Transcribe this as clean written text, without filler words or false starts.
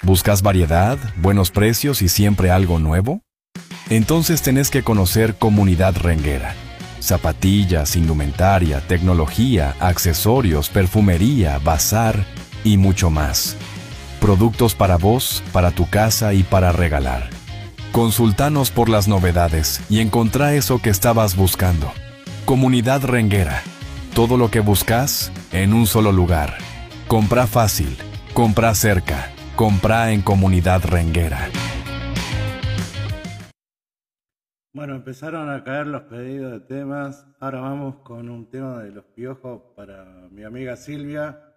¿Buscas variedad, buenos precios y siempre algo nuevo? Entonces tenés que conocer Comunidad Renguera. Zapatillas, indumentaria, tecnología, accesorios, perfumería, bazar y mucho más. Productos para vos, para tu casa y para regalar. Consultanos por las novedades y encontrá eso que estabas buscando. Comunidad Renguera. Todo lo que buscas en un solo lugar. Comprá fácil, comprá cerca, comprá en Comunidad Renguera. Bueno, empezaron a caer los pedidos de temas. Ahora vamos con un tema de Los Piojos para mi amiga Silvia.